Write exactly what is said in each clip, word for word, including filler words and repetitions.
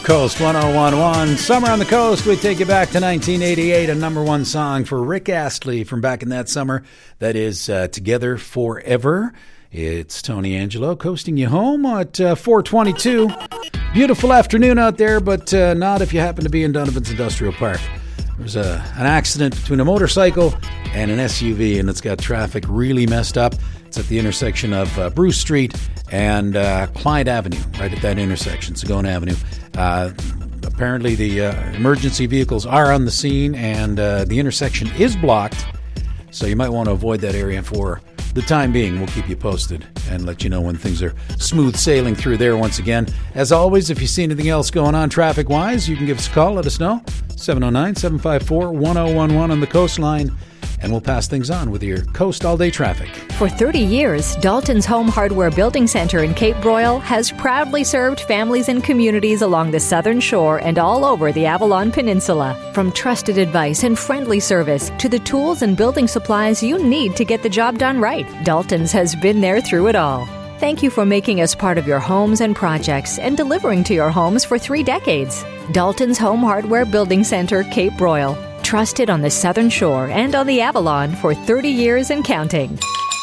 Coast one oh one point one. Summer on the Coast. We take you back to nineteen eighty-eight, a number one song for Rick Astley from back in that summer. That is uh, Together Forever. It's Tony Angelo coasting you home at uh, four twenty-two. Beautiful afternoon out there, but uh, not if you happen to be in Donovan's Industrial Park. There's a, an accident between a motorcycle and an S U V, and it's got traffic really messed up. It's at the intersection of uh, Bruce Street and uh, Clyde Avenue, right at that intersection, Sagona Avenue. Uh, apparently the uh, emergency vehicles are on the scene, and uh, the intersection is blocked, so you might want to avoid that area for the time being. We'll keep you posted and let you know when things are smooth sailing through there once again. As always, if you see anything else going on traffic-wise, you can give us a call. Let us know. seven oh nine, seven five four, one oh one one on the coastline. And we'll pass things on with your Coast All Day traffic. For thirty years, Dalton's Home Hardware Building Center in Cape Broyle has proudly served families and communities along the southern shore and all over the Avalon Peninsula. From trusted advice and friendly service to the tools and building supplies you need to get the job done right, Dalton's has been there through it all. Thank you for making us part of your homes and projects and delivering to your homes for three decades. Dalton's Home Hardware Building Center, Cape Broyle. Trusted on the Southern Shore and on the Avalon for thirty years and counting.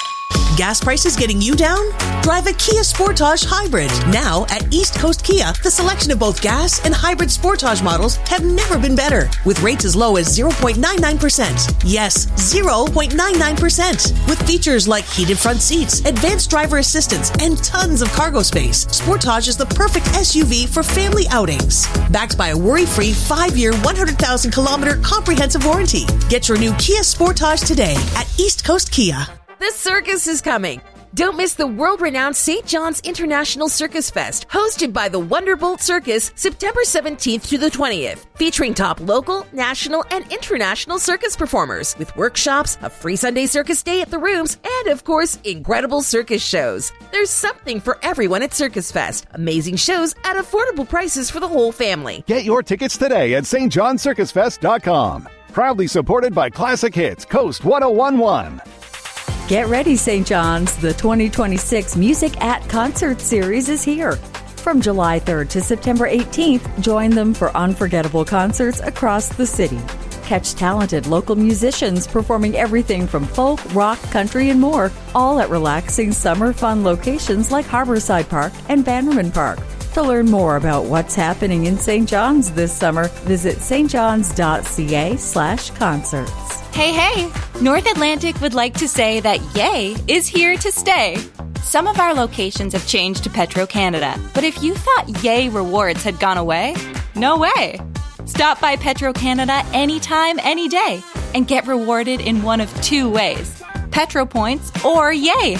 Gas prices getting you down? Drive a Kia Sportage Hybrid. Now at East Coast Kia, the selection of both gas and hybrid Sportage models have never been better. With rates as low as zero point nine nine percent. Yes, zero point nine nine percent. With features like heated front seats, advanced driver assistance, and tons of cargo space, Sportage is the perfect S U V for family outings. Backed by a worry-free five-year, one hundred thousand kilometer comprehensive warranty. Get your new Kia Sportage today at East Coast Kia. The circus is coming. Don't miss the world-renowned Saint John's International Circus Fest, hosted by the Wonderbolt Circus, September seventeenth to the twentieth, featuring top local, national, and international circus performers, with workshops, a free Sunday circus day at the Rooms, and, of course, incredible circus shows. There's something for everyone at Circus Fest. Amazing shows at affordable prices for the whole family. Get your tickets today at st john circus fest dot com. Proudly supported by Classic Hits, Coast one oh one point one. Get ready, Saint John's. The twenty twenty-six Music at Concert Series is here. From July third to September eighteenth, join them for unforgettable concerts across the city. Catch talented local musicians performing everything from folk, rock, country, and more, all at relaxing summer fun locations like Harborside Park and Bannerman Park. To learn more about what's happening in Saint John's this summer, visit stjohns.ca slash concerts. Hey, hey! North Atlantic would like to say that Yay is here to stay. Some of our locations have changed to Petro-Canada, but if you thought Yay rewards had gone away, no way! Stop by Petro-Canada anytime, any day, and get rewarded in one of two ways, Petro Points or Yay!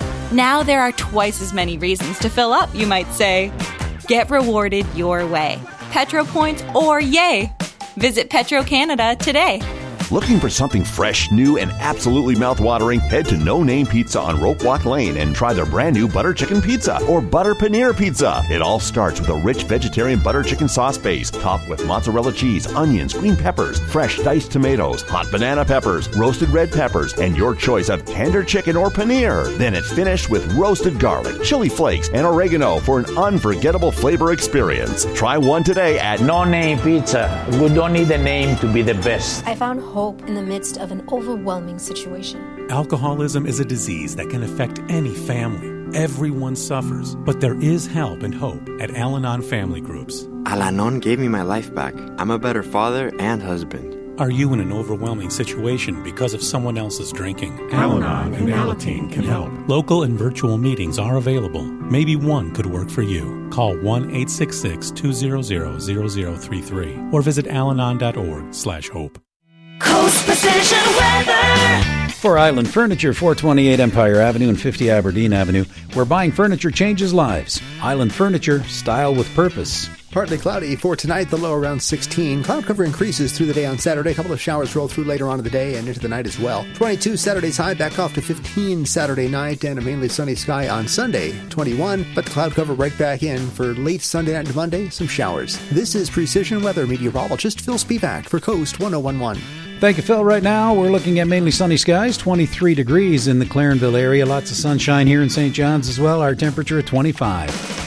Now there are twice as many reasons to fill up, you might say. Get rewarded your way, Petro Points or Yay! Visit Petro-Canada today. Looking for something fresh, new, and absolutely mouth-watering? Head to No Name Pizza on Rope Walk Lane and try their brand new butter chicken pizza or butter paneer pizza. It all starts with a rich vegetarian butter chicken sauce base, topped with mozzarella cheese, onions, green peppers, fresh diced tomatoes, hot banana peppers, roasted red peppers, and your choice of tender chicken or paneer. Then it's finished with roasted garlic, chili flakes, and oregano for an unforgettable flavor experience. Try one today at No Name Pizza. We don't need a name to be the best. I found hope in the midst of an overwhelming situation. Alcoholism is a disease that can affect any family. Everyone suffers, but there is help and hope at Al-Anon Family Groups. Al-Anon gave me my life back. I'm a better father and husband. Are you in an overwhelming situation because of someone else's drinking? Al-Anon and Alateen can help. Local and virtual meetings are available. Maybe one could work for you. Call one eight six six, two zero zero, zero zero three three or visit alanon.org slash hope. Coast Precision Weather. For Island Furniture, four twenty-eight Empire Avenue and fifty Aberdeen Avenue, where buying furniture changes lives. Island Furniture, style with purpose. Partly cloudy for tonight, the low around sixteen. Cloud cover increases through the day on Saturday. A couple of showers roll through later on in the day and into the night as well. twenty-two Saturday's high, back off to fifteen Saturday night, and a mainly sunny sky on Sunday, twenty-one. But the cloud cover right back in for late Sunday night into Monday, some showers. This is Precision Weather meteorologist Phil Spivak for Coast one oh one point one. Thank you, Phil. Right now, we're looking at mainly sunny skies, twenty-three degrees in the Clarenville area. Lots of sunshine here in Saint John's as well. Our temperature at twenty-five.